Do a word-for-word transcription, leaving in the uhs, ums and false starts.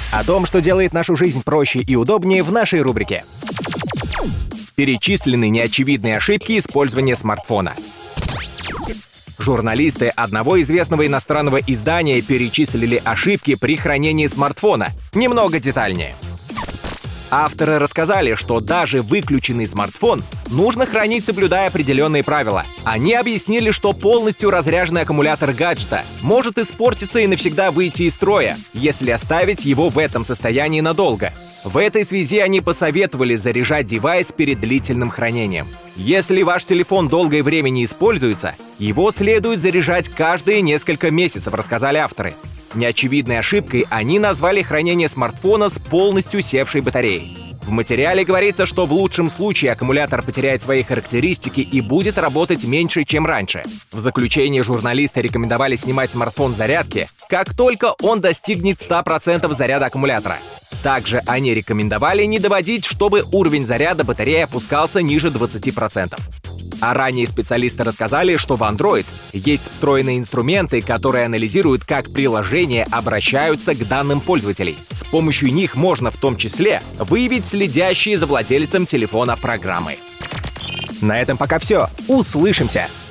О том, что делает нашу жизнь проще и удобнее, в нашей рубрике. Перечислены неочевидные ошибки использования смартфона. Журналисты одного известного иностранного издания перечислили ошибки при хранении смартфона. Немного детальнее. Авторы рассказали, что даже выключенный смартфон нужно хранить, соблюдая определенные правила. Они объяснили, что полностью разряженный аккумулятор гаджета может испортиться и навсегда выйти из строя, если оставить его в этом состоянии надолго. В этой связи они посоветовали заряжать девайс перед длительным хранением. Если ваш телефон долгое время не используется, его следует заряжать каждые несколько месяцев, рассказали авторы. Неочевидной ошибкой они назвали хранение смартфона с полностью севшей батареей. В материале говорится, что в лучшем случае аккумулятор потеряет свои характеристики и будет работать меньше, чем раньше. В заключение журналисты рекомендовали снимать смартфон с зарядки, как только он достигнет ста процентов заряда аккумулятора. Также они рекомендовали не доводить, чтобы уровень заряда батареи опускался ниже двадцати процентов. А ранее специалисты рассказали, что в Android есть встроенные инструменты, которые анализируют, как приложения обращаются к данным пользователей. С помощью них можно в том числе выявить следящие за владельцем телефона программы. На этом пока все. Услышимся!